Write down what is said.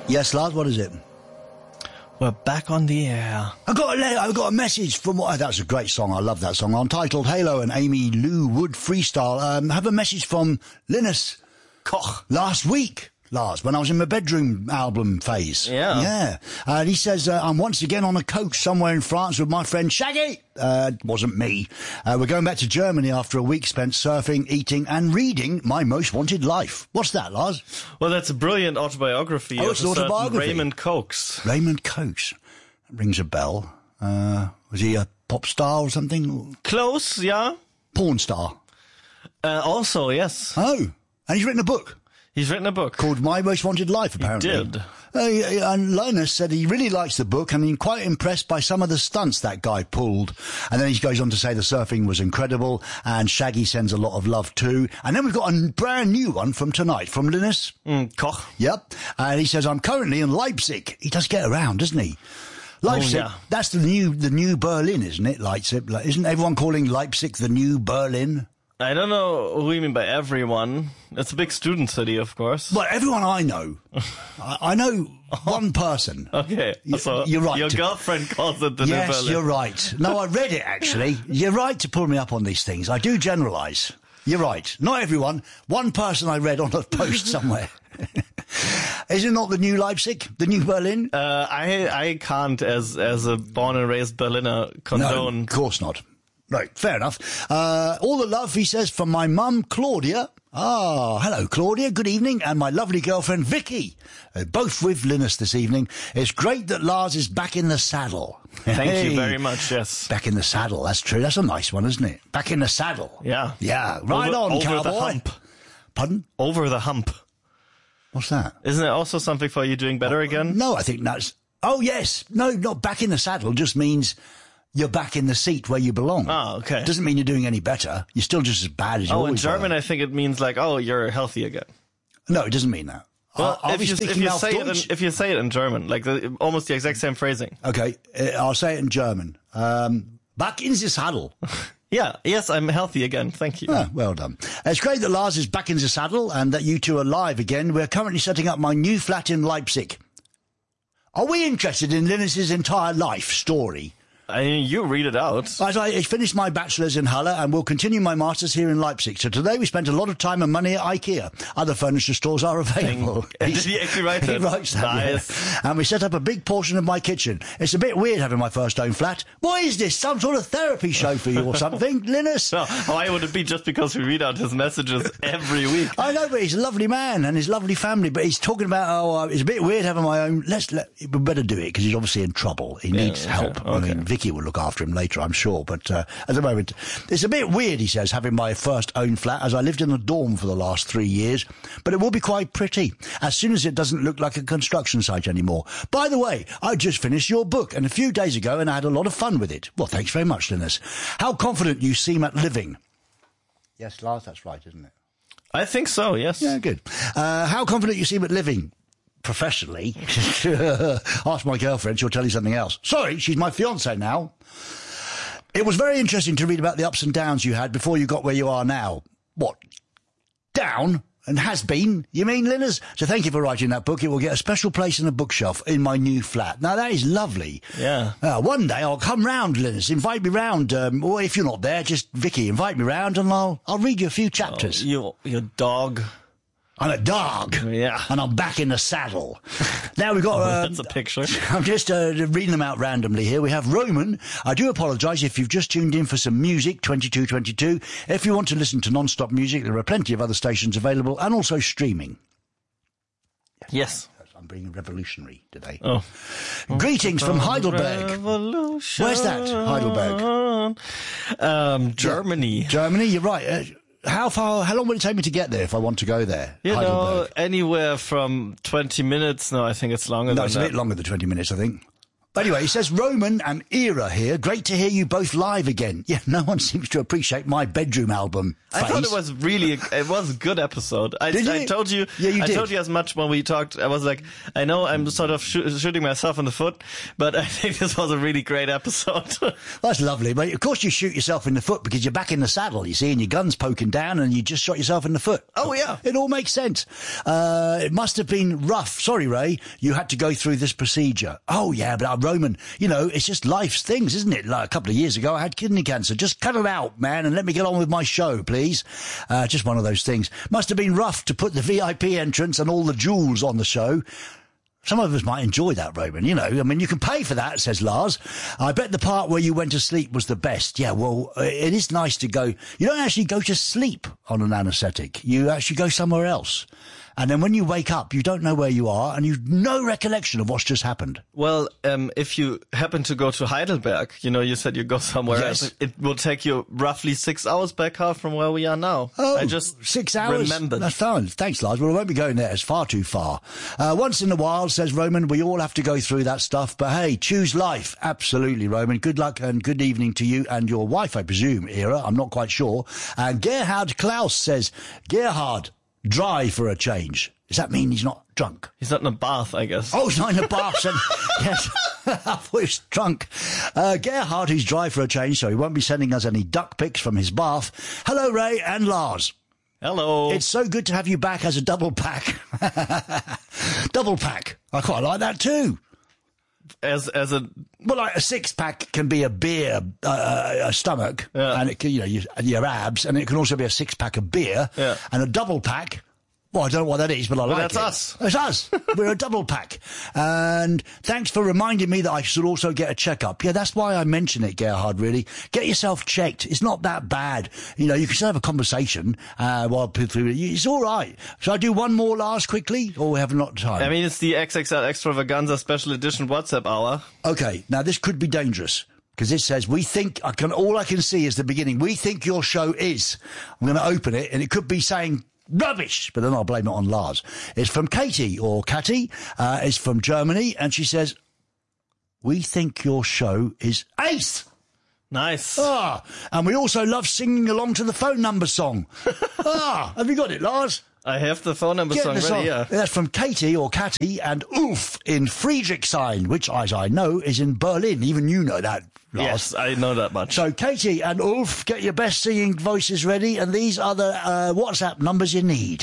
Yes, Lars, what is it? We're back on the air. I've got a message from... that's a great song. I love that song. Untitled Halo and Amy Lou Wood Freestyle. Have a message from Linus Koch last week, Lars, when I was in my bedroom album phase. Yeah. Yeah. And he says, I'm once again on a coach somewhere in France with my friend Shaggy. Wasn't me. We're going back to Germany after a week spent surfing, eating and reading My Most Wanted Life. What's that, Lars? Well, that's a brilliant autobiography of it's an a certain autobiography. Raymond Coates. Raymond Coates. That rings a bell. Was he a pop star or something? Close, yeah. Porn star. Also, yes. Oh. And he's written a book. He's written a book. Called My Most Wanted Life, apparently. He did. And Linus said he really likes the book and he's quite impressed by some of the stunts that guy pulled. And then he goes on to say the surfing was incredible and Shaggy sends a lot of love too. And then we've got a brand new one from tonight from Linus. Koch. Yep. And he says, I'm currently in Leipzig. He does get around, doesn't he? Leipzig, That's the new Berlin, isn't it? Leipzig. Isn't everyone calling Leipzig the new Berlin? I don't know who you mean by everyone. It's a big student city, of course. Well, everyone I know. I know one person. Okay. So you're right. Your girlfriend calls it the new Berlin. Yes, you're right. No, I read it, actually. You're right to pull me up on these things. I do generalise. You're right. Not everyone. One person I read on a post somewhere. Is it not the new Leipzig? The new Berlin? I can't, as a born and raised Berliner, condone. No, of course not. Right, fair enough. All the love, he says, from my mum, Claudia. Ah, hello, Claudia. Good evening. And my lovely girlfriend, Vicky. Both with Linus this evening. It's great that Lars is back in the saddle. Thank you very much, yes. Back in the saddle. That's true. That's a nice one, isn't it? Back in the saddle. Yeah. Yeah. Right on, over cowboy. the hump. Pardon? Over the hump. What's that? Isn't it also something for you doing better again? No, I think that's... Oh, yes. No, not back in the saddle. Just means... You're back in the seat where you belong. Oh, okay. Doesn't mean you're doing any better. You're still just as bad as you always in German, were. I think it means like, you're healthy again. No, it doesn't mean that. Well, if you say it in German, like almost the exact same phrasing. Okay, I'll say it in German. Back in the saddle. Yeah, yes, I'm healthy again. Thank you. Ah, well done. It's great that Lars is back in the saddle and that you two are live again. We're currently setting up my new flat in Leipzig. Are we interested in Linus's entire life story? I mean, you read it out. As I finished my bachelor's in Halle and will continue my master's here in Leipzig. So today we spent a lot of time and money at IKEA. Other furniture stores are available. Did he actually write that? He writes that, nice. Yeah. And we set up a big portion of my kitchen. It's a bit weird having my first own flat. What is this? Some sort of therapy show for you or something, Linus? No, why would it be just because we read out his messages every week? I know, but he's a lovely man and his lovely family. But he's talking about, it's a bit weird having my own. We better do it because he's obviously in trouble. He needs help. Okay. I mean, Vicky will look after him later, I'm sure. But at the moment, it's a bit weird, he says, having my first own flat, as I lived in a dorm for the last 3 years. But it will be quite pretty, as soon as it doesn't look like a construction site anymore. By the way, I just finished your book, and a few days ago, and I had a lot of fun with it. Well, thanks very much, Linus. How confident you seem at living. Yes, Lars, that's right, isn't it? I think so, yes. Yeah, good. How confident you seem at living. Professionally. Ask my girlfriend, she'll tell you something else. Sorry, she's my fiancée now. It was very interesting to read about the ups and downs you had before you got where you are now. What? Down? And has been? You mean, Linus? So thank you for writing that book. It will get a special place in the bookshelf in my new flat. Now, that is lovely. Yeah. One day I'll come round, Linus. Invite me round. Or if you're not there, just Vicky, invite me round and I'll read you a few chapters. Oh, your dog. I'm a dog. Yeah. And I'm back in the saddle. Now we've got... that's a picture. I'm just reading them out randomly here. We have Roman. I do apologise if you've just tuned in for some music, 2222. If you want to listen to non-stop music, there are plenty of other stations available and also streaming. Yes. I'm being revolutionary today. Oh. Greetings from Heidelberg. Revolution. Where's that, Heidelberg? Germany. Germany, you're right. How long would it take me to get there if I want to go there? You know, anywhere from 20 minutes. No, I think it's longer than that. No, it's a bit longer than 20 minutes, I think. Anyway, he says, Roman and Era here. Great to hear you both live again. Yeah, no one seems to appreciate my bedroom album phase. I thought it was a good episode. I told you, yeah, you I did. told you as much when we talked. I was like, I know I'm sort of shooting myself in the foot, but I think this was a really great episode. That's lovely, mate. Of course you shoot yourself in the foot because you're back in the saddle, you see, and your gun's poking down and you just shot yourself in the foot. Oh, yeah. It all makes sense. It must have been rough. Sorry, Ray, you had to go through this procedure. Oh, yeah, but Roman, you know, it's just life's things, isn't it? Like a couple of years ago, I had kidney cancer. Just cut it out, man, and let me get on with my show, please. Just one of those things. Must have been rough to put the VIP entrance and all the jewels on the show. Some of us might enjoy that, Roman, you know. I mean, you can pay for that, says Lars. I bet the part where you went to sleep was the best. Yeah, well, it is nice to go. You don't actually go to sleep on an anaesthetic. You actually go somewhere else. And then when you wake up, you don't know where you are and you've no recollection of what's just happened. Well, if you happen to go to Heidelberg, you know, you said you go somewhere else. It will take you roughly 6 hours back from where we are now. Oh, I just 6 hours? remembered. That's fine. Thanks, Lars. Well, I won't be going there. It's far too far. Once in a while, says Roman, we all have to go through that stuff. But hey, choose life. Absolutely, Roman. Good luck and good evening to you and your wife, I presume, Era. I'm not quite sure. And Gerhard Klaus says, Gerhard, dry for a change. Does that mean he's not drunk? He's not in a bath, I guess. Oh, he's not in a bath. Yes. I thought he was drunk. Gerhard, who's dry for a change, so he won't be sending us any duck pics from his bath. Hello, Ray and Lars. Hello. It's so good to have you back as a double pack. Double pack. I quite like that too. As a well, like a 6-pack can be a beer, a stomach, and it can, you know, your abs, and it can also be a 6-pack of beer, and a double pack. Well, I don't know what that is, but I like it. That's us. It's us. We're a double pack. And thanks for reminding me that I should also get a checkup. Yeah, that's why I mention it, Gerhard, really. Get yourself checked. It's not that bad. You know, you can still have a conversation while people... It's all right. Shall I do one more, Lars, quickly? Or we have a lot of time? I mean, it's the XXL Extravaganza Special Edition WhatsApp hour. Okay, now this could be dangerous. Because it says, all I can see is the beginning. We think your show is. I'm going to open it, and it could be saying... rubbish, but then I'll blame it on Lars. It's from Katie, or Catty. It's from Germany, and she says, we think your show is ace. Nice. And we also love singing along to the phone number song. Have you got it, Lars? I have the phone number song ready, yeah. That's from Katie, or Catty, and Ulf in Friedrichshain, which, as I know, is in Berlin. Even you know that, Lars. Yes, I know that much. So, Katie and Ulf, get your best singing voices ready, and these are the WhatsApp numbers you need.